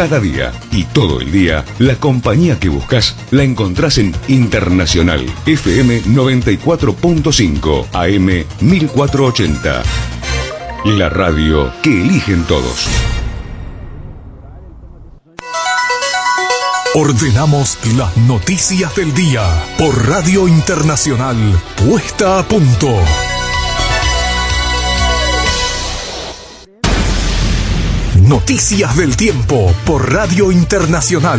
Cada día y todo el día, la compañía que buscas la encontrás en Internacional FM 94.5 AM 1480. La radio que eligen todos. Ordenamos las noticias del día por Radio Internacional, puesta a punto. Noticias del tiempo por Radio Internacional.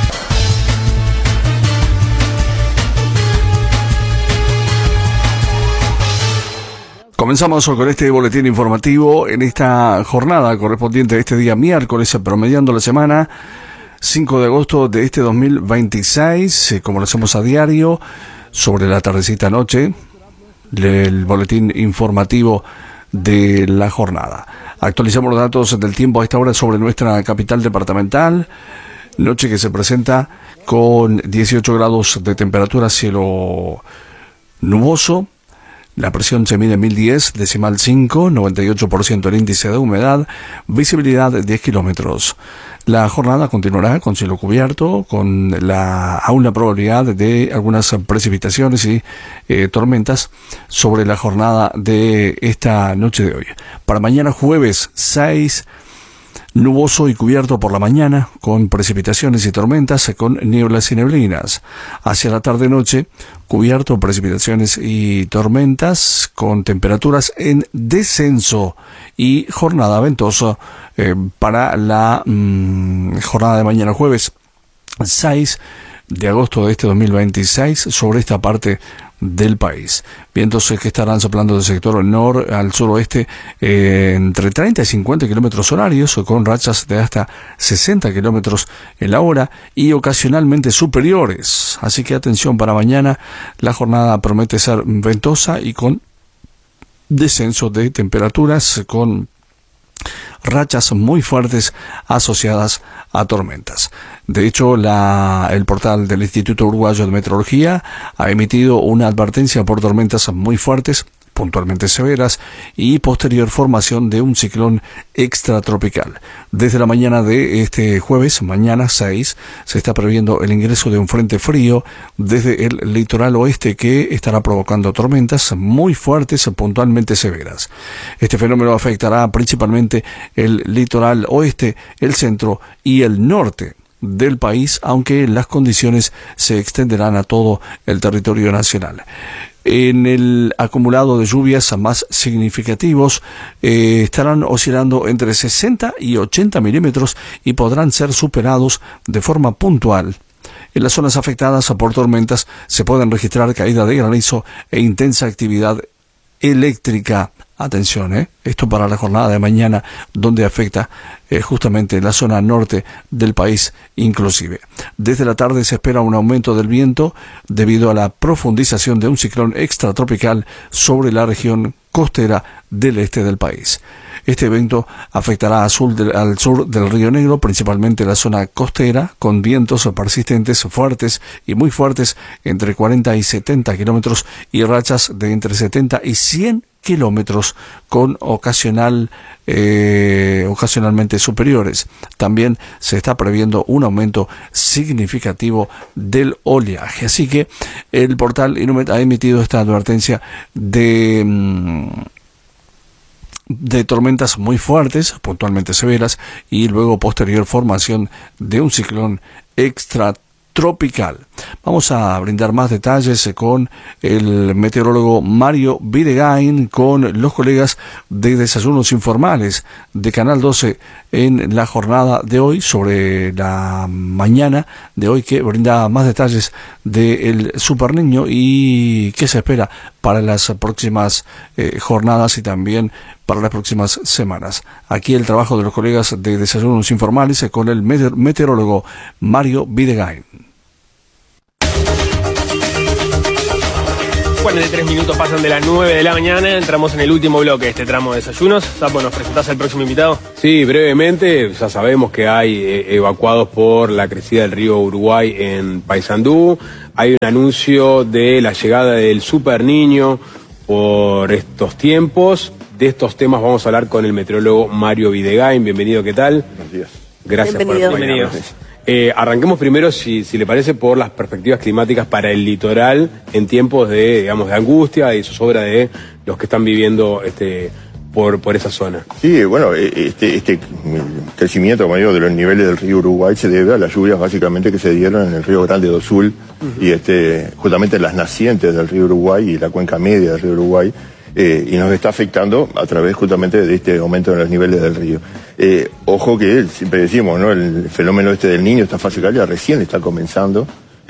Comenzamos con este boletín informativo en esta jornada correspondiente a este día miércoles, promediando la semana 5 de agosto de este 2026, como lo hacemos a diario, sobre la tardecita noche, el boletín informativo de la jornada. Actualizamos los datos del tiempo a esta hora sobre nuestra capital departamental. Noche que se presenta con 18 grados de temperatura, cielo nuboso. La presión se mide en 1010, decimal 5, 98% el índice de humedad, visibilidad 10 kilómetros. La jornada continuará con cielo cubierto, con aún la probabilidad de algunas precipitaciones y tormentas sobre la jornada de esta noche de hoy. Para mañana jueves 6, nuboso y cubierto por la mañana, con precipitaciones y tormentas, con nieblas y neblinas. Hacia la tarde-noche, cubierto, precipitaciones y tormentas, con temperaturas en descenso y jornada ventosa para la jornada de mañana jueves 6 de agosto de este 2026 sobre esta parte del país. Vientos que estarán soplando del sector al suroeste entre 30 y 50 kilómetros horarios, con rachas de hasta 60 kilómetros en la hora y ocasionalmente superiores. Así que atención para mañana, la jornada promete ser ventosa y con descenso de temperaturas, con rachas muy fuertes asociadas a tormentas. De hecho, el portal del Instituto Uruguayo de Meteorología ha emitido una advertencia por tormentas muy fuertes, puntualmente severas, y posterior formación de un ciclón extratropical. Desde la mañana de este jueves, mañana 6, se está previendo el ingreso de un frente frío desde el litoral oeste que estará provocando tormentas muy fuertes, puntualmente severas. Este fenómeno afectará principalmente el litoral oeste, el centro y el norte del país, aunque las condiciones se extenderán a todo el territorio nacional. En el acumulado de lluvias más significativos estarán oscilando entre 60 y 80 milímetros y podrán ser superados de forma puntual. En las zonas afectadas por tormentas se pueden registrar caída de granizo e intensa actividad eléctrica. Atención, esto para la jornada de mañana, donde afecta justamente la zona norte del país inclusive. Desde la tarde se espera un aumento del viento debido a la profundización de un ciclón extratropical sobre la región costera del este del país. Este evento afectará al sur del Río Negro, principalmente la zona costera, con vientos persistentes fuertes y muy fuertes entre 40 y 70 kilómetros y rachas de entre 70 y 100 kilómetros con ocasionalmente superiores. También se está previendo un aumento significativo del oleaje. Así que el portal Inumet ha emitido esta advertencia de tormentas muy fuertes, puntualmente severas, y luego posterior formación de un ciclón extratropical. Vamos a brindar más detalles con el meteorólogo Mario Videgain, con los colegas de Desayunos Informales de Canal 12 en la jornada de hoy, sobre la mañana de hoy, que brinda más detalles del Super Niño y qué se espera para las próximas jornadas y también para las próximas semanas. Aquí el trabajo de los colegas de Desayunos Informales con el meteorólogo Mario Videgain. 43 minutos pasan de las 9 de la mañana, entramos en el último bloque de este tramo de desayunos. Sapo, ¿nos presentás al próximo invitado? Sí, brevemente, ya sabemos que hay evacuados por la crecida del río Uruguay en Paysandú. Hay un anuncio de la llegada del Super Niño por estos tiempos. De estos temas vamos a hablar con el meteorólogo Mario Videgain. Bienvenido, ¿qué tal? Buenos días. Gracias Bienvenido. por acompañarnos. Arranquemos primero, si le parece, por las perspectivas climáticas para el litoral en tiempos de, digamos, de angustia y zozobra de los que están viviendo por esa zona. Sí, bueno, este crecimiento, como digo, de los niveles del río Uruguay se debe a las lluvias básicamente que se dieron en el río Grande do Sul y justamente las nacientes del río Uruguay y la cuenca media del río Uruguay. Y nos está afectando a través justamente de este aumento en los niveles del río. Ojo que siempre decimos, ¿no? El fenómeno del Niño, esta fase cálida, recién está comenzando.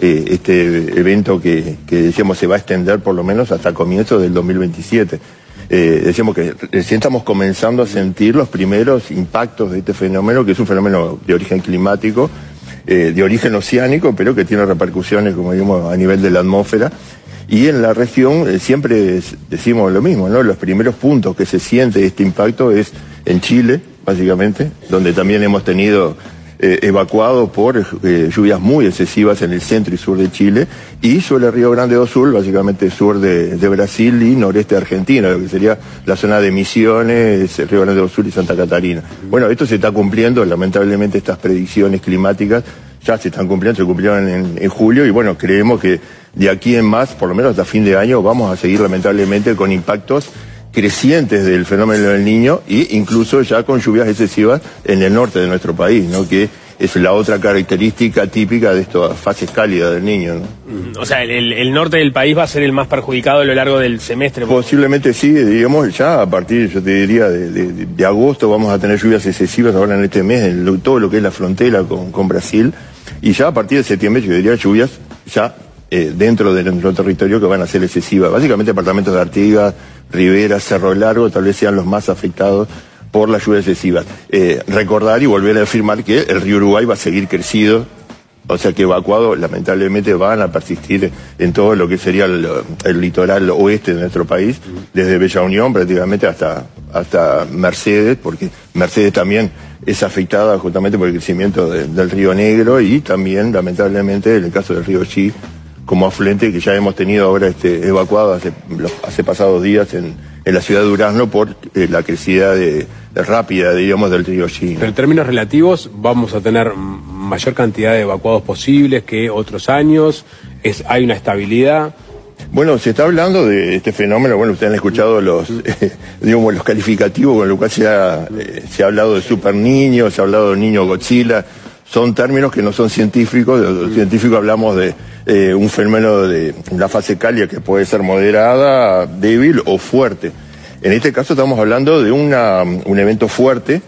Este evento que decíamos se va a extender por lo menos hasta comienzos del 2027. Decíamos que recién estamos comenzando a sentir los primeros impactos de este fenómeno, que es un fenómeno de origen climático, de origen oceánico, pero que tiene repercusiones, como digamos, a nivel de la atmósfera. Y en la región siempre decimos lo mismo, ¿no? Los primeros puntos que se siente este impacto es en Chile, básicamente, donde también hemos tenido evacuados por lluvias muy excesivas en el centro y sur de Chile, y sobre el Río Grande do Sul, básicamente sur de Brasil y noreste de Argentina, lo que sería la zona de Misiones, el Río Grande do Sul y Santa Catarina. Bueno, esto se está cumpliendo, lamentablemente estas predicciones climáticas ya se están cumpliendo, se cumplieron en julio, y bueno, creemos que de aquí en más, por lo menos hasta fin de año, vamos a seguir lamentablemente con impactos crecientes del fenómeno del Niño e incluso ya con lluvias excesivas en el norte de nuestro país, ¿no? Que es la otra característica típica de estas fases cálidas del Niño, ¿no? O sea, el norte del país va a ser el más perjudicado a lo largo del semestre. Posiblemente sí, digamos, ya a partir, yo te diría, de agosto vamos a tener lluvias excesivas ahora en este mes, en todo lo que es la frontera con Brasil, y ya a partir de septiembre yo diría lluvias ya dentro de nuestro territorio que van a ser excesivas. Básicamente departamentos de Artigas, Rivera, Cerro Largo, tal vez sean los más afectados por las lluvias excesivas. Recordar y volver a afirmar que el río Uruguay va a seguir crecido, o sea que evacuados lamentablemente van a persistir en todo lo que sería el litoral oeste de nuestro país, desde Bella Unión prácticamente hasta Mercedes, porque Mercedes también es afectada justamente por el crecimiento del río Negro, y también lamentablemente en el caso del río Chi como afluente, que ya hemos tenido ahora evacuado hace pasados días en la ciudad de Durazno por la crecida rápida, digamos, del río Chi. Pero en términos relativos, vamos a tener mayor cantidad de evacuados posibles que otros años. Hay una estabilidad. Bueno, se está hablando de este fenómeno, bueno, ustedes han escuchado los calificativos con los cuales se ha hablado de Super Niño, se ha hablado de Niño Godzilla. Son términos que no son científicos. Los científicos hablamos de un fenómeno de la fase cálida que puede ser moderada, débil o fuerte. En este caso estamos hablando de un evento fuerte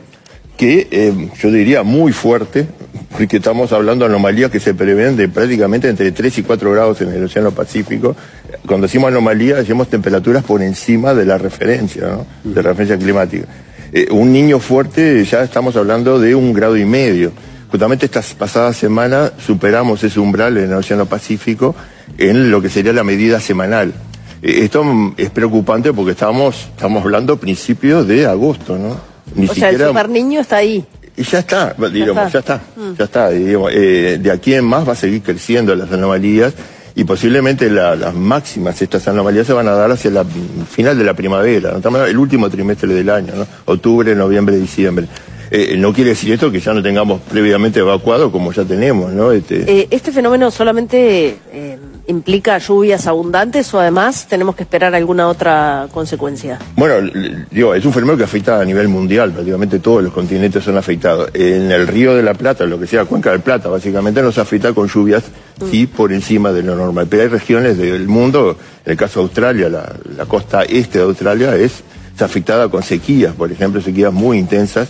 que yo diría muy fuerte, porque estamos hablando de anomalías que se prevén de prácticamente entre 3 y 4 grados en el Océano Pacífico. Cuando decimos anomalías, decimos temperaturas por encima de la referencia, ¿no? De la referencia climática. Un niño fuerte, ya estamos hablando de 1,5 grados. Justamente esta pasada semana superamos ese umbral en el Océano Pacífico en lo que sería la medida semanal. Esto es preocupante porque estamos hablando principios de agosto, ¿no? O sea, el Super Niño está ahí. Y ya está, digamos, ya está. Digamos, de aquí en más va a seguir creciendo las anomalías, y posiblemente las máximas, estas anomalías se van a dar hacia la final de la primavera, ¿no? El último trimestre del año, ¿no? Octubre, noviembre, diciembre. No quiere decir esto que ya no tengamos previamente evacuado como ya tenemos, ¿no? ¿Este fenómeno solamente implica lluvias abundantes o además tenemos que esperar alguna otra consecuencia? Bueno, digo, es un fenómeno que afecta a nivel mundial, prácticamente todos los continentes son afectados. En el Río de la Plata, lo que sea Cuenca del Plata, básicamente nos afecta con lluvias, sí, por encima de lo normal. Pero hay regiones del mundo, en el caso de Australia, la costa este de Australia está afectada con sequías, por ejemplo, sequías muy intensas.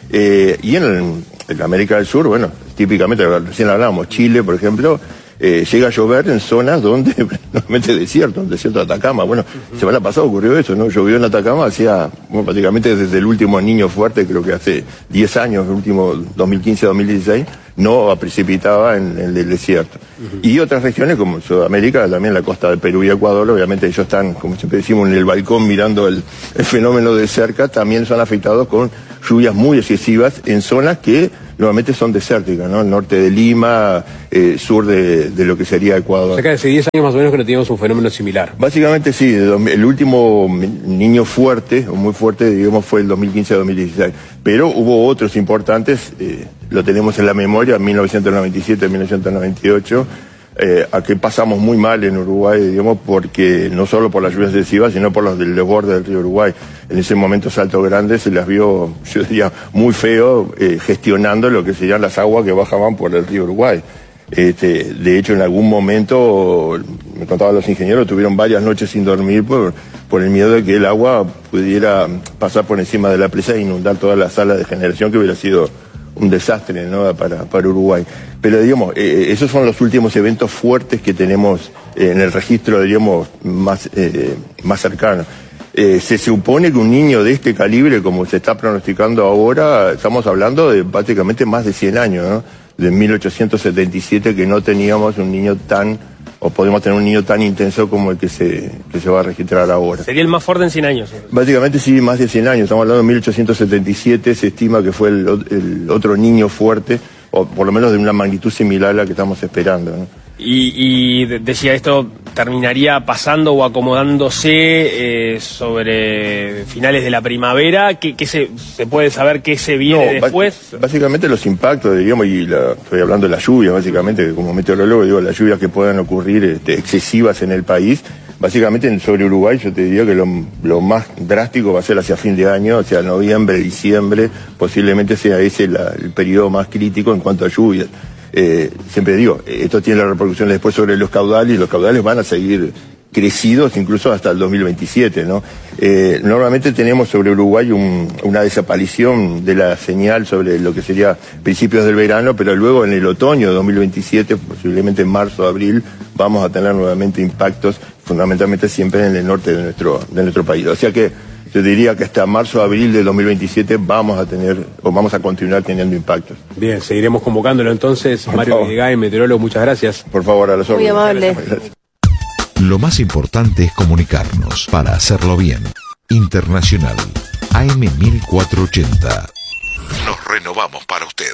Y en América del Sur, bueno, típicamente, recién hablábamos, Chile, por ejemplo, llega a llover en zonas donde normalmente desierto, el desierto de Atacama. Bueno, semana pasada ocurrió eso, ¿no? Llovió en Atacama prácticamente desde el último Niño fuerte, creo que hace 10 años, el último 2015-2016, no precipitaba en el desierto. Y otras regiones como Sudamérica, también la costa de Perú y Ecuador, obviamente ellos están, como siempre decimos, en el balcón mirando el fenómeno de cerca, también son afectados con lluvias muy excesivas en zonas que normalmente son desérticas, ¿no? Norte de Lima, sur de lo que sería Ecuador. O sea que hace 10 años más o menos que no teníamos un fenómeno similar. Básicamente sí, el último niño fuerte, o muy fuerte, digamos, fue el 2015-2016. Pero hubo otros importantes, lo tenemos en la memoria, 1997, 1998, a que pasamos muy mal en Uruguay, digamos, porque no solo por las lluvias excesivas, sino por los del desborde del río Uruguay. En ese momento Salto Grande se las vio, yo diría, muy feo, gestionando lo que serían las aguas que bajaban por el río Uruguay. De hecho, en algún momento, me contaban los ingenieros, tuvieron varias noches sin dormir por el miedo de que el agua pudiera pasar por encima de la presa e inundar toda la sala de generación, que hubiera sido un desastre, ¿no? para Uruguay. Pero, digamos, esos son los últimos eventos fuertes que tenemos en el registro, digamos, más cercano. Se supone que un niño de este calibre, como se está pronosticando ahora, estamos hablando de prácticamente más de 100 años, ¿no? De 1877, que no teníamos un niño o podemos tener un niño tan intenso como el que se va a registrar ahora. Sería el más fuerte en 100 años. Básicamente sí, más de 100 años. Estamos hablando de 1877, se estima que fue el otro niño fuerte, o por lo menos de una magnitud similar a la que estamos esperando, ¿no? Y decía, esto terminaría pasando o acomodándose sobre finales de la primavera. ¿Qué se puede saber qué se viene después? Básicamente los impactos, digamos, estoy hablando de las lluvias, básicamente, que como meteorólogo digo, las lluvias que puedan ocurrir excesivas en el país. Básicamente sobre Uruguay yo te diría que lo más drástico va a ser hacia fin de año, hacia noviembre, diciembre, posiblemente sea ese el periodo más crítico en cuanto a lluvias. Siempre digo, esto tiene repercusiones después sobre los caudales, y los caudales van a seguir crecidos incluso hasta el 2027, ¿no? Normalmente tenemos sobre Uruguay una desaparición de la señal sobre lo que sería principios del verano, pero luego en el otoño de 2027, posiblemente en marzo, abril, vamos a tener nuevamente impactos, fundamentalmente siempre en el norte de nuestro país. O sea que yo diría que hasta marzo, abril de 2027 vamos a continuar teniendo impactos. Bien, seguiremos convocándolo entonces. Mario Videgain, meteorólogo, muchas gracias. Por favor, a las órdenes. Muy amable. Gracias. Lo más importante es comunicarnos para hacerlo bien. Internacional, AM 1480. Nos renovamos para usted.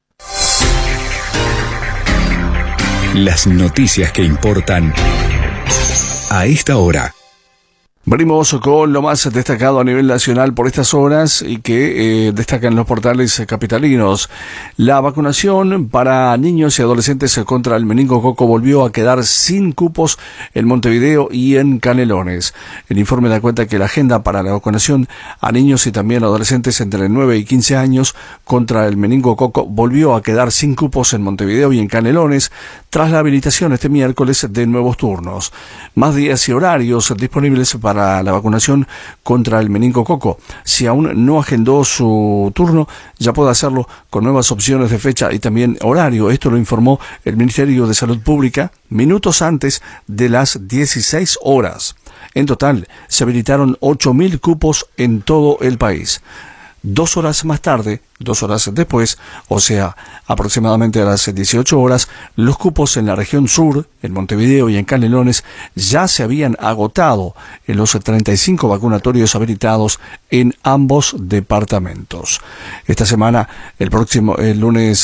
Las noticias que importan a esta hora. Venimos con lo más destacado a nivel nacional por estas horas y que destacan los portales capitalinos. La vacunación para niños y adolescentes contra el meningococo volvió a quedar sin cupos en Montevideo y en Canelones. El informe da cuenta que la agenda para la vacunación a niños y también adolescentes entre 9 y 15 años contra el meningococo volvió a quedar sin cupos en Montevideo y en Canelones tras la habilitación este miércoles de nuevos turnos. Más días y horarios disponibles para la vacunación contra el meningococo. Si aún no agendó su turno, ya puede hacerlo con nuevas opciones de fecha y también horario. Esto lo informó el Ministerio de Salud Pública minutos antes de las 16 horas. En total, se habilitaron 8.000 cupos en todo el país. 2 horas más tarde, 2 horas después, o sea, aproximadamente a las 18 horas, los cupos en la región sur, en Montevideo y en Canelones, ya se habían agotado en los 35 vacunatorios habilitados en ambos departamentos. Esta semana, el lunes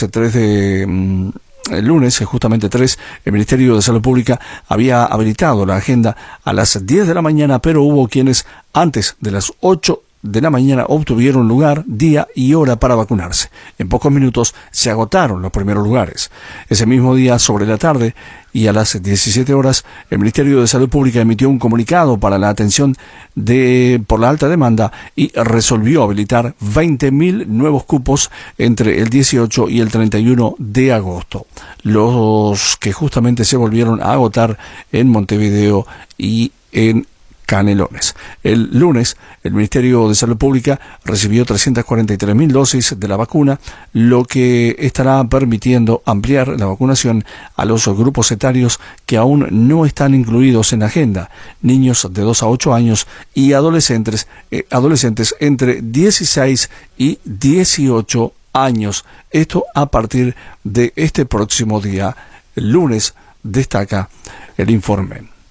3, el Ministerio de Salud Pública había habilitado la agenda a las 10 de la mañana, pero hubo quienes antes de las 8 de la mañana obtuvieron lugar, día y hora para vacunarse. En pocos minutos se agotaron los primeros lugares. Ese mismo día, sobre la tarde y a las 17 horas, el Ministerio de Salud Pública emitió un comunicado para la atención por la alta demanda y resolvió habilitar 20.000 nuevos cupos entre el 18 y el 31 de agosto. Los que justamente se volvieron a agotar en Montevideo y en Canelones. El lunes, el Ministerio de Salud Pública recibió 343.000 dosis de la vacuna, lo que estará permitiendo ampliar la vacunación a los grupos etarios que aún no están incluidos en la agenda: niños de 2 a 8 años y adolescentes entre 16 y 18 años. Esto a partir de este próximo día, el lunes, destaca el informe.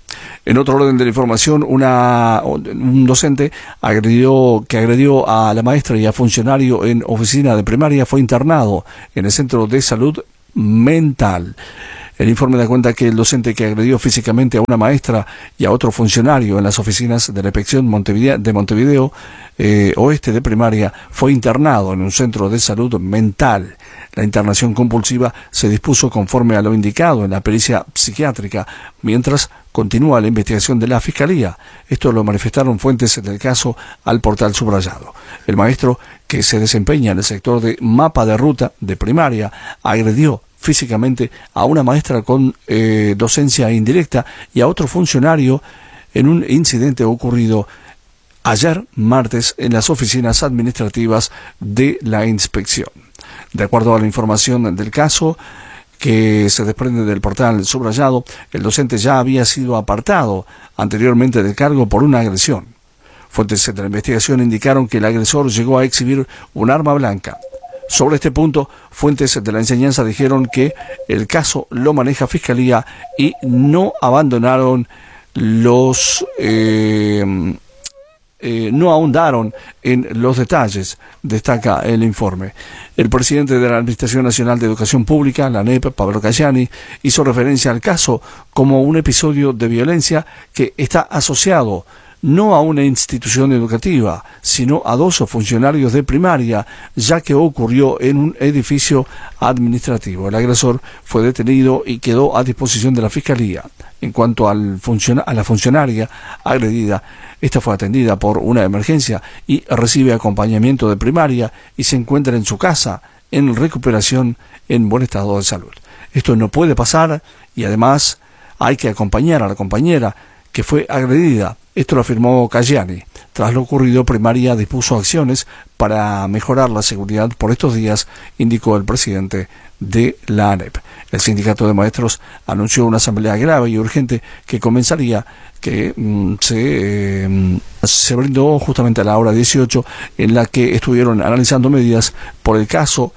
En otro orden de la información, un docente que agredió a la maestra y a funcionario en oficina de primaria fue internado en el Centro de Salud Mental. El informe da cuenta que el docente que agredió físicamente a una maestra y a otro funcionario en las oficinas de la inspección de Montevideo Oeste de primaria fue internado en un centro de salud mental. La internación compulsiva se dispuso conforme a lo indicado en la pericia psiquiátrica, mientras continúa la investigación de la Fiscalía. Esto lo manifestaron fuentes del caso al portal subrayado. El maestro, que se desempeña en el sector de mapa de ruta de primaria, agredió físicamente a una maestra con docencia indirecta y a otro funcionario en un incidente ocurrido ayer martes en las oficinas administrativas de la inspección. De acuerdo a la información del caso que se desprende del portal subrayado, el docente ya había sido apartado anteriormente del cargo por una agresión. Fuentes de la investigación indicaron que el agresor llegó a exhibir un arma blanca. Sobre este punto, fuentes de la enseñanza dijeron que el caso lo maneja Fiscalía y no abandonaron no ahondaron en los detalles, destaca el informe. El presidente de la Administración Nacional de Educación Pública, la ANEP, Pablo Cayani, hizo referencia al caso como un episodio de violencia que está asociado no a una institución educativa, sino a dos funcionarios de primaria, ya que ocurrió en un edificio administrativo. El agresor fue detenido y quedó a disposición de la Fiscalía. En cuanto a la funcionaria agredida, esta fue atendida por una emergencia y recibe acompañamiento de primaria y se encuentra en su casa en recuperación en buen estado de salud. Esto no puede pasar y además hay que acompañar a la compañera que fue agredida. Esto lo afirmó Cayani. Tras lo ocurrido, primaria dispuso acciones para mejorar la seguridad por estos días, indicó el presidente de la ANEP. El sindicato de maestros anunció una asamblea grave y urgente que comenzaría, que se brindó justamente a la hora 18, en la que estuvieron analizando medidas por el caso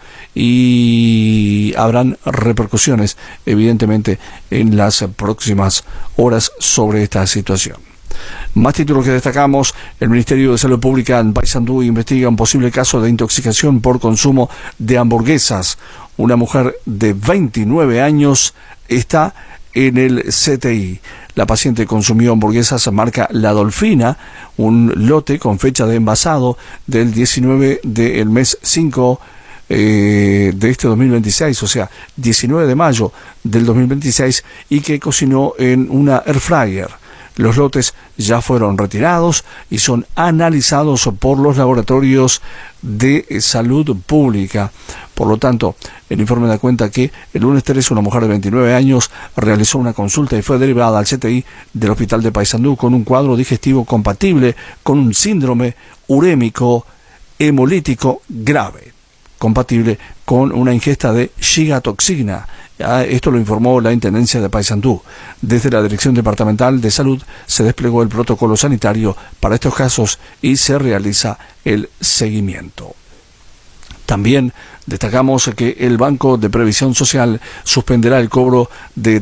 y habrán repercusiones, evidentemente, en las próximas horas sobre esta situación. Más títulos que destacamos: el Ministerio de Salud Pública en Paysandú investiga un posible caso de intoxicación por consumo de hamburguesas. Una mujer de 29 años está en el CTI. La paciente consumió hamburguesas marca La Dolfina, un lote con fecha de envasado del 19 del mes 5 de este 2026, o sea, 19 de mayo del 2026, y que cocinó en una air fryer. Los lotes ya fueron retirados y son analizados por los laboratorios de salud pública. Por lo tanto, el informe da cuenta que el lunes 3 una mujer de 29 años realizó una consulta y fue derivada al CTI del Hospital de Paysandú con un cuadro digestivo compatible con un síndrome urémico hemolítico grave, compatible con una ingesta de gigatoxina. Esto lo informó la Intendencia de Paysandú. Desde la Dirección Departamental de Salud se desplegó el protocolo sanitario para estos casos y se realiza el seguimiento. También destacamos que el Banco de Previsión Social suspenderá el cobro de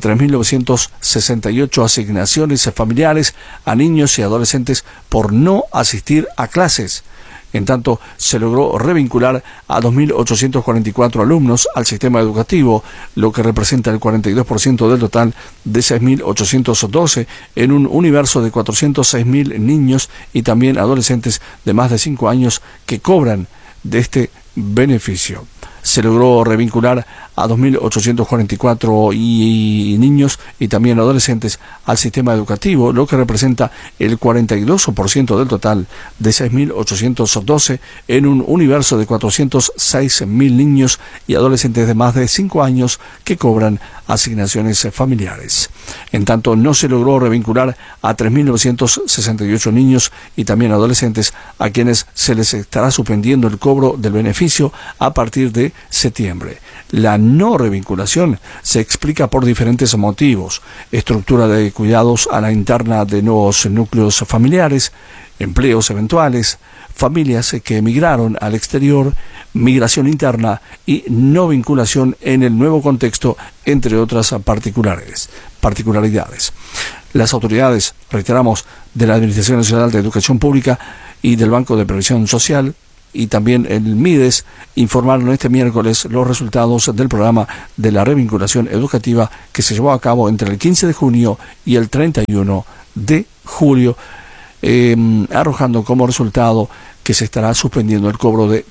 3.968 asignaciones familiares a niños y adolescentes por no asistir a clases. En tanto, se logró revincular a 2.844 alumnos al sistema educativo, lo que representa el 42% del total de 6.812 en un universo de 406.000 niños y también adolescentes de más de 5 años que cobran de este beneficio. Se logró revincular a 2.844 niños y también adolescentes al sistema educativo, lo que representa el 42% del total de 6.812 en un universo de 406.000 niños y adolescentes de más de 5 años que cobran asignaciones familiares. En tanto, no se logró revincular a 3.968 niños y también adolescentes a quienes se les estará suspendiendo el cobro del beneficio a partir de septiembre. La no revinculación se explica por diferentes motivos: estructura de cuidados a la interna de nuevos núcleos familiares, empleos eventuales, familias que emigraron al exterior, migración interna y no vinculación en el nuevo contexto, entre otras particularidades. Las autoridades, reiteramos, de la Administración Nacional de Educación Pública y del Banco de Previsión Social y también el MIDES informaron este miércoles los resultados del programa de la revinculación educativa que se llevó a cabo entre el 15 de junio y el 31 de julio, arrojando como resultado que se estará suspendiendo el cobro de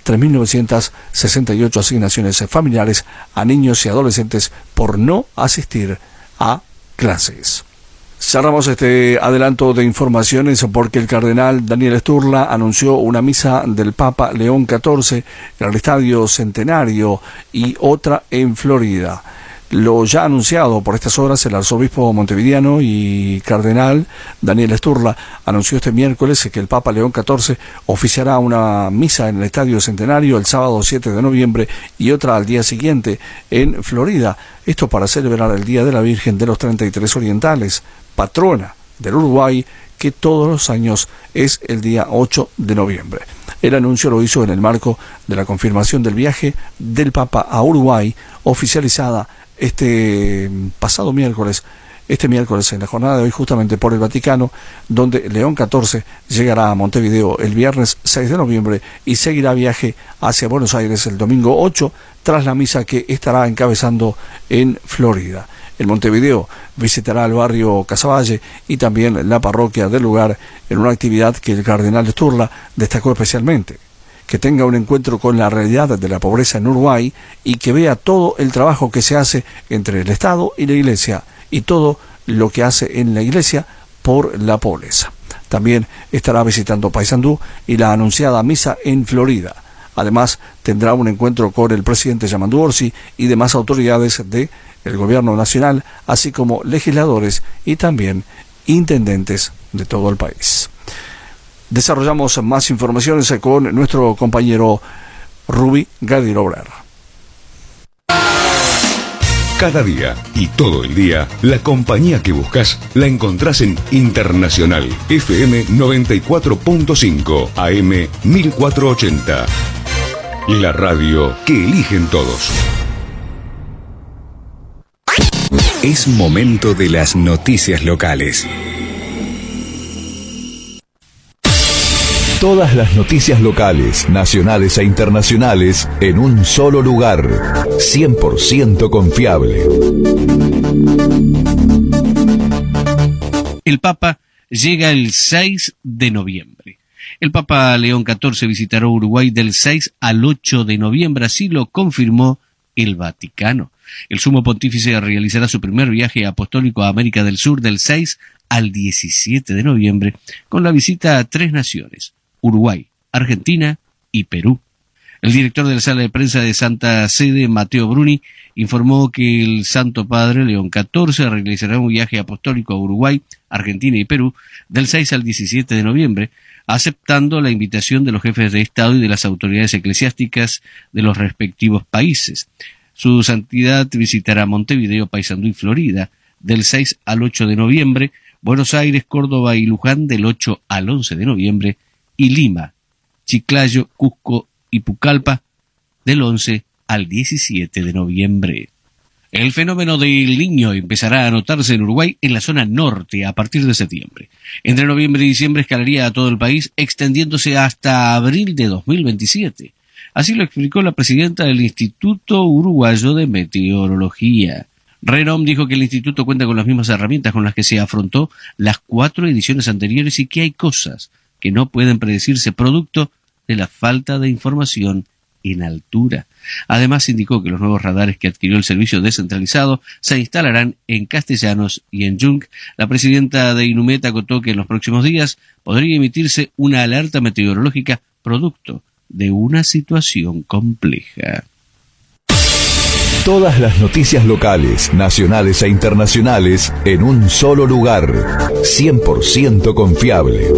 3.968 asignaciones familiares a niños y adolescentes por no asistir a clases. Cerramos este adelanto de informaciones porque el cardenal Daniel Sturla anunció una misa del Papa León XIV en el Estadio Centenario y otra en Florida. Lo ya anunciado por estas horas, el arzobispo montevideano y cardenal Daniel Sturla anunció este miércoles que el Papa León XIV oficiará una misa en el Estadio Centenario el sábado 7 de noviembre y otra al día siguiente en Florida. Esto para celebrar el Día de la Virgen de los 33 Orientales, patrona del Uruguay, que todos los años es el día 8 de noviembre. El anuncio lo hizo en el marco de la confirmación del viaje del Papa a Uruguay, oficializada este miércoles en la jornada de hoy justamente por el Vaticano, donde León XIV llegará a Montevideo el viernes 6 de noviembre y seguirá viaje hacia Buenos Aires el domingo 8 tras la misa que estará encabezando en Florida. En Montevideo visitará el barrio Casavalle y también la parroquia del lugar en una actividad que el cardenal Sturla destacó especialmente: que tenga un encuentro con la realidad de la pobreza en Uruguay y que vea todo el trabajo que se hace entre el Estado y la Iglesia y todo lo que hace en la Iglesia por la pobreza. También estará visitando Paysandú y la anunciada misa en Florida. Además, tendrá un encuentro con el presidente Yamandu Orsi y demás autoridades del gobierno nacional, así como legisladores y también intendentes de todo el país. Desarrollamos más informaciones con nuestro compañero Rubi Gadir-Obrer. Cada día y todo el día, la compañía que buscas la encontrás en Internacional FM 94.5 AM 1480. La radio que eligen todos. Es momento de las noticias locales. Todas las noticias locales, nacionales e internacionales en un solo lugar. 100% confiable. El Papa llega el 6 de noviembre. El Papa León XIV visitará Uruguay del 6 al 8 de noviembre, así lo confirmó el Vaticano. El Sumo Pontífice realizará su primer viaje apostólico a América del Sur del 6 al 17 de noviembre, con la visita a 3 naciones: Uruguay, Argentina y Perú. El director de la sala de prensa de Santa Sede, Matteo Bruni, informó que el Santo Padre León XIV realizará un viaje apostólico a Uruguay, Argentina y Perú del 6 al 17 de noviembre, aceptando la invitación de los jefes de Estado y de las autoridades eclesiásticas de los respectivos países. Su Santidad visitará Montevideo, Paysandú y Florida del 6 al 8 de noviembre, Buenos Aires, Córdoba y Luján del 8 al 11 de noviembre, y Lima, Chiclayo, Cusco y Pucallpa del 11 al 17 de noviembre. El fenómeno del Niño empezará a notarse en Uruguay en la zona norte a partir de septiembre. Entre noviembre y diciembre escalaría a todo el país, extendiéndose hasta abril de 2027. Así lo explicó la presidenta del Instituto Uruguayo de Meteorología. Renom dijo que el instituto cuenta con las mismas herramientas con las que se afrontó las 4 ediciones anteriores y que hay cosas que no pueden predecirse producto de la falta de información en altura. Además, indicó que los nuevos radares que adquirió el servicio descentralizado se instalarán en Castellanos y en Yung. La presidenta de Inumet acotó que en los próximos días podría emitirse una alerta meteorológica producto de una situación compleja. Todas las noticias locales, nacionales e internacionales en un solo lugar. 100% confiable.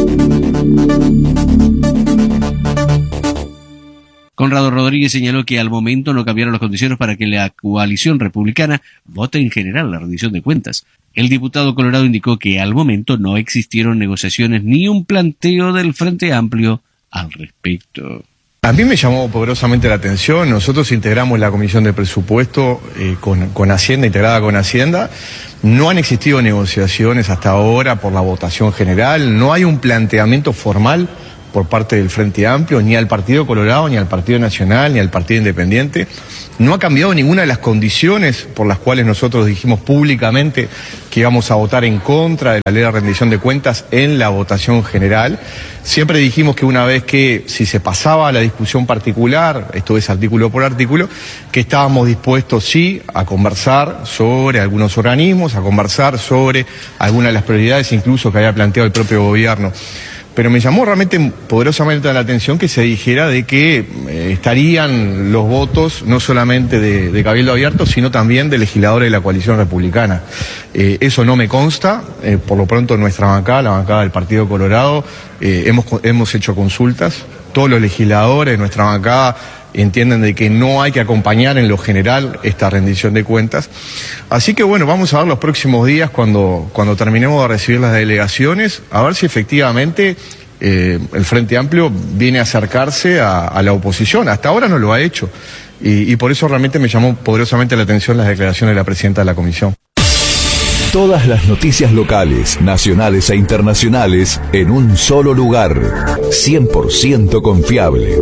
Conrado Rodríguez señaló que al momento no cambiaron las condiciones para que la coalición republicana vote en general la rendición de cuentas. El diputado colorado indicó que al momento no existieron negociaciones ni un planteo del Frente Amplio al respecto. A mí me llamó poderosamente la atención. Nosotros integramos la Comisión de Presupuesto con Hacienda, integrada con Hacienda. No han existido negociaciones hasta ahora por la votación general. No hay un planteamiento formal por parte del Frente Amplio, ni al Partido Colorado, ni al Partido Nacional, ni al Partido Independiente. No ha cambiado ninguna de las condiciones por las cuales nosotros dijimos públicamente que íbamos a votar en contra de la ley de rendición de cuentas en la votación general. Siempre dijimos que una vez que, si se pasaba a la discusión particular, esto es artículo por artículo, que estábamos dispuestos sí a conversar sobre algunos organismos, a conversar sobre algunas de las prioridades incluso que había planteado el propio gobierno. Pero me llamó realmente poderosamente la atención que se dijera de que estarían los votos no solamente de Cabildo Abierto, sino también de legisladores de la coalición republicana. Eso no me consta. Por lo pronto nuestra bancada, la bancada del Partido Colorado, hemos hecho consultas. Todos los legisladores de nuestra bancada entienden de que no hay que acompañar en lo general esta rendición de cuentas. Así que bueno, vamos a ver los próximos días cuando terminemos de recibir las delegaciones, a ver si efectivamente el Frente Amplio viene a acercarse a la oposición. Hasta ahora no lo ha hecho y por eso realmente me llamó poderosamente la atención las declaraciones de la presidenta de la comisión. Todas las noticias locales, nacionales e internacionales en un solo lugar. 100% confiable.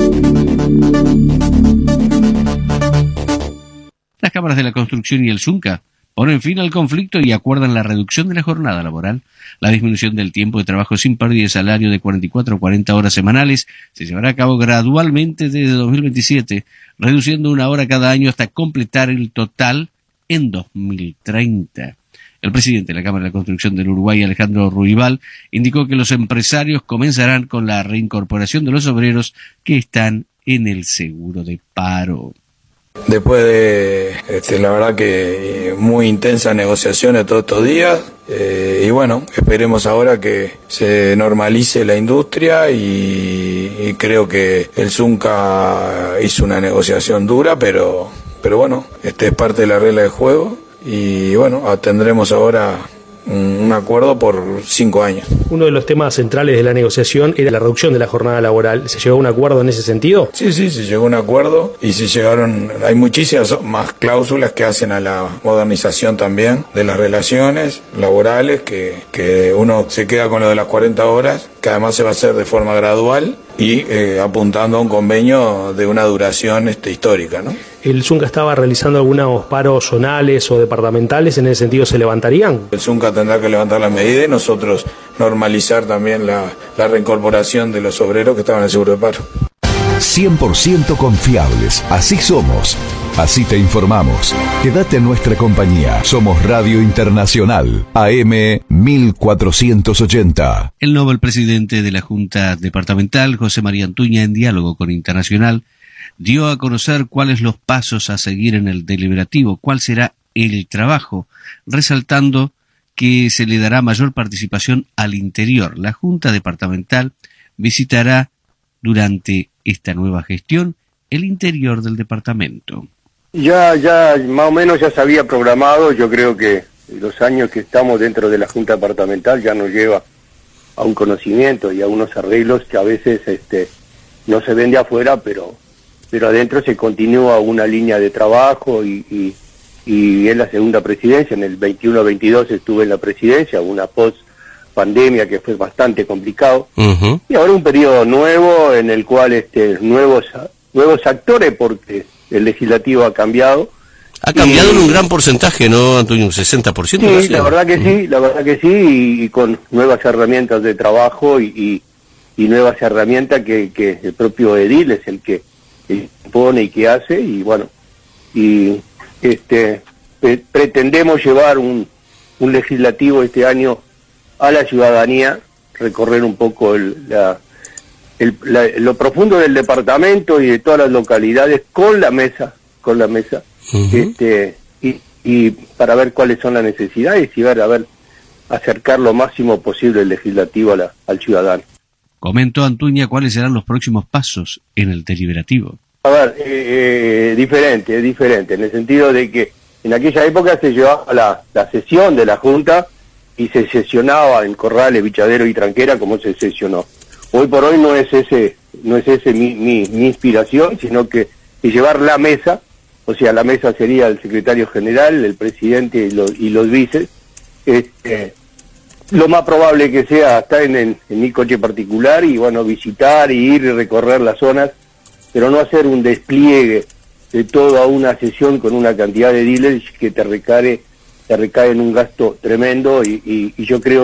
Las cámaras de la construcción y el Zunca ponen fin al conflicto y acuerdan la reducción de la jornada laboral. La disminución del tiempo de trabajo sin pérdida de salario de 44 a 40 horas semanales se llevará a cabo gradualmente desde 2027, reduciendo 1 hora cada año hasta completar el total en 2030. El presidente de la Cámara de la Construcción del Uruguay, Alejandro Ruibal, indicó que los empresarios comenzarán con la reincorporación de los obreros que están en el seguro de paro. Después de, la verdad que muy intensas negociaciones todos estos días, y bueno, esperemos ahora que se normalice la industria y creo que el Zunca hizo una negociación dura, pero bueno, es parte de la regla de juego. Y bueno, tendremos ahora un acuerdo por 5 años. Uno de los temas centrales de la negociación era la reducción de la jornada laboral. ¿Se llegó a un acuerdo en ese sentido? Sí, se llegó a un acuerdo y hay muchísimas más cláusulas que hacen a la modernización también de las relaciones laborales, que uno se queda con lo de las 40 horas, que además se va a hacer de forma gradual y apuntando a un convenio de una duración histórica, ¿no? ¿El Zunca estaba realizando algunos paros zonales o departamentales? ¿En ese sentido se levantarían? El Zunca tendrá que levantar la medida y nosotros normalizar también la reincorporación de los obreros que estaban en el seguro de paro. 100% confiables, así somos, así te informamos. Quédate en nuestra compañía, somos Radio Internacional, AM 1480. El nuevo presidente de la Junta Departamental, José María Antuña, en diálogo con Internacional, dio a conocer cuáles los pasos a seguir en el deliberativo, cuál será el trabajo, resaltando que se le dará mayor participación al interior. La Junta Departamental visitará durante esta nueva gestión el interior del departamento. Ya más o menos ya se había programado. Yo creo que los años que estamos dentro de la Junta Departamental ya nos lleva a un conocimiento y a unos arreglos que a veces no se ven de afuera, pero adentro se continúa una línea de trabajo y es la segunda presidencia. En el 21-22 estuve en la presidencia, una post-pandemia que fue bastante complicado. Uh-huh. Y ahora un periodo nuevo en el cual nuevos actores, porque el legislativo ha cambiado. Ha cambiado en un gran porcentaje, ¿no, Antonio? Un 60%. Sí, la verdad que sí, y con nuevas herramientas de trabajo y nuevas herramientas que el propio edil es el que impone y que hace, y bueno, pretendemos llevar un legislativo este año a la ciudadanía, recorrer un poco lo profundo del departamento y de todas las localidades con la mesa, uh-huh. y para ver cuáles son las necesidades y acercar lo máximo posible el legislativo al ciudadano. Comentó Antuña cuáles serán los próximos pasos en el deliberativo. A ver, diferente, en el sentido de que en aquella época se llevaba la sesión de la Junta y se sesionaba en Corrales, Bichadero y Tranquera como se sesionó. hoy por hoy no es ese mi inspiración, sino que llevar la mesa, o sea, la mesa sería el secretario general, el presidente y los vices. Lo más probable que sea estar en mi coche particular y bueno, visitar y ir y recorrer las zonas, pero no hacer un despliegue de toda una sesión con una cantidad de dealers que te recae en un gasto tremendo y yo creo